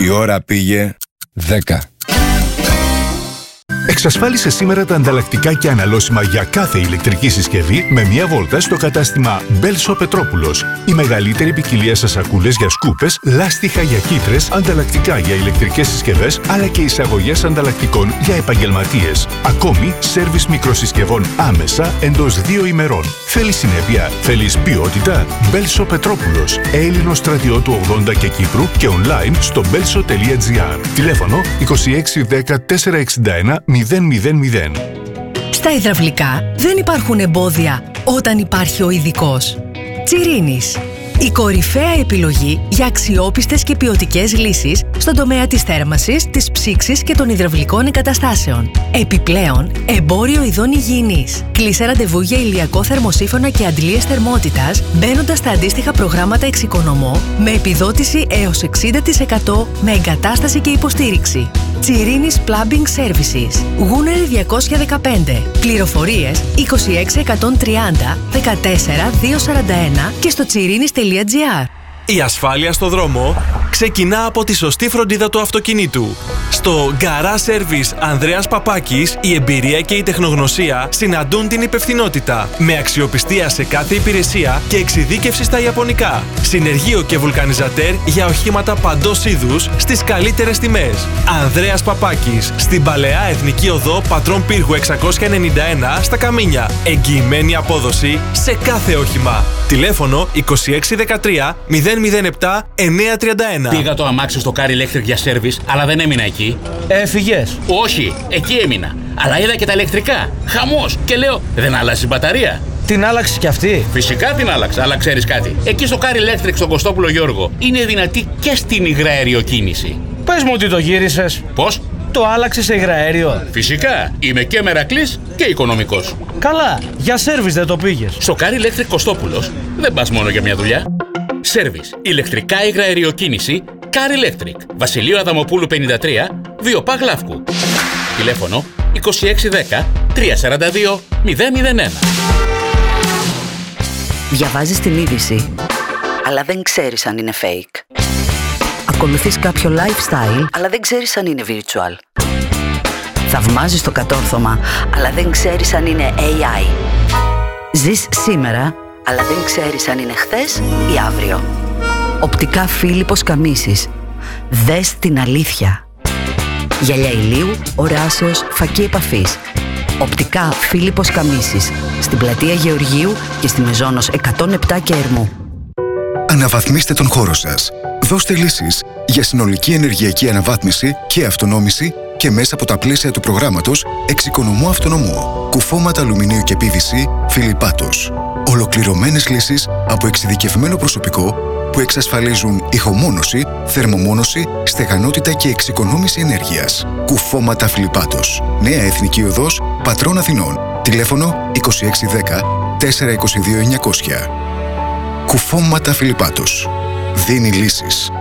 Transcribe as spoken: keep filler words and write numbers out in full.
Η ώρα πήγε δέκα. Εξασφάλισε σήμερα τα ανταλλακτικά και αναλώσιμα για κάθε ηλεκτρική συσκευή με μία βόλτα στο κατάστημα Μπέλσο Πετρόπουλος. Η μεγαλύτερη ποικιλία σε σακούλες για σκούπες, λάστιχα για κύτρες, ανταλλακτικά για ηλεκτρικές συσκευές, αλλά και εισαγωγές ανταλλακτικών για επαγγελματίες. Ακόμη, σέρβις μικροσυσκευών άμεσα εντός δύο ημερών. Θέλεις συνέπεια, θέλεις ποιότητα? Μπέλσο Πετρόπουλος, Έλληνος στρατιώτου ογδόντα και Κύπρου και online στο μπέλσο τελεία τζι άρ. Τηλέφωνο είκοσι έξι δέκα τετρακόσια εξήντα ένα μηδέν μηδέν μηδέν. Στα υδραυλικά δεν υπάρχουν εμπόδια όταν υπάρχει ο ειδικός. Τσιρίνης. Η κορυφαία επιλογή για αξιόπιστες και ποιοτικές λύσεις στον τομέα της θέρμανσης, της ψήξης και των υδραυλικών εγκαταστάσεων. Επιπλέον, εμπόριο ειδών υγιεινής. Κλείσε ραντεβού για ηλιακό θερμοσύφωνα και αντλίες θερμότητας μπαίνοντας στα αντίστοιχα προγράμματα εξοικονομώ με επιδότηση έως εξήντα τοις εκατό με εγκατάσταση και υποστήριξη. Τσιρίνης Plumbing Services. Γούνερη διακόσια δεκαπέντε. Πληροφορίες είκοσι έξι εκατόν τριάντα δεκατέσσερα διακόσια σαράντα ένα και στο τσιρίνης τελεία τζι άρ. Η ασφάλεια στο δρόμο ξεκινά από τη σωστή φροντίδα του αυτοκινήτου. Στο Garage Service Ανδρέας Παπάκης, η εμπειρία και η τεχνογνωσία συναντούν την υπευθυνότητα, με αξιοπιστία σε κάθε υπηρεσία και εξειδίκευση στα ιαπωνικά. Συνεργείο και βουλκανιζατέρ για οχήματα παντός είδους στις καλύτερες τιμές. Ανδρέας Παπάκης, στην Παλαιά Εθνική Οδό Πατρών Πύργου εξακόσια ενενήντα ένα στα Καμίνια. Εγγυημένη απόδοση σε κάθε όχημα. Τηλέφωνο είκοσι έξι δεκατρία μηδέν μηδέν επτά εννιακόσια τριάντα ένα. Πήγα το αμάξι στο Car Electric για service, αλλά δεν έμεινα εκεί. Έφυγες? Όχι, εκεί έμεινα. Αλλά είδα και τα ηλεκτρικά. Χαμός. Και λέω, δεν άλλασε η μπαταρία? Την άλλαξε κι αυτή? Φυσικά την άλλαξα, αλλά ξέρεις κάτι? Εκεί στο Car Electric στον Κωστόπουλο Γιώργο είναι δυνατή και στην υγραέριο κίνηση. Πες μου ότι το γύρισες. Πώς? Το άλλαξε σε υγραέριο? Φυσικά. Είμαι και μερακλής και οικονομικός. Καλά. Για service δεν το πήγες? Στο Car Electric Κωστόπουλος δεν πας μόνο για μια δουλειά. Service, ηλεκτρικά υγραεριοκίνηση, Car Electric, Βασιλείο Αδαμοπούλου πενήντα τρία, δύο Π Γλαύκου. Τηλέφωνο είκοσι έξι δέκα τριακόσια σαράντα δύο μηδέν μηδέν ένα. Διαβάζεις την είδηση, αλλά δεν ξέρεις αν είναι fake. Ακολουθείς κάποιο lifestyle, αλλά δεν ξέρεις αν είναι virtual. Θαυμάζεις το κατόρθωμα, αλλά δεν ξέρεις αν είναι έι άι. Ζεις σήμερα, αλλά δεν ξέρεις αν είναι χθες ή αύριο. Οπτικά Φίλιππος Καμίσης. Δες την αλήθεια. Γυαλιά ηλίου, οράσεως, φακή επαφής. Οπτικά Φίλιππος Καμίσης. Στην πλατεία Γεωργίου και στη Μεζόνος εκατόν επτά και Ερμού. Αναβαθμίστε τον χώρο σας. Δώστε λύσεις για συνολική ενεργειακή αναβάθμιση και αυτονόμηση και μέσα από τα πλαίσια του προγράμματος Εξοικονομώ Αυτονομώ. Κουφώματα αλουμινίου και πι βι σι Φιλιππάτος. Ολοκληρωμένες λύσεις από εξειδικευμένο προσωπικό που εξασφαλίζουν ηχομόνωση, θερμομόνωση, στεγανότητα και εξοικονόμηση ενέργειας. Κουφώματα Φιλιππάτος. Νέα Εθνική Οδός Πατρών Αθηνών. Τηλέφωνο είκοσι έξι δέκα τετρακόσια είκοσι δύο εννιακόσια. Κουφώματα Φιλιππάτος. Δίνει λύσεις.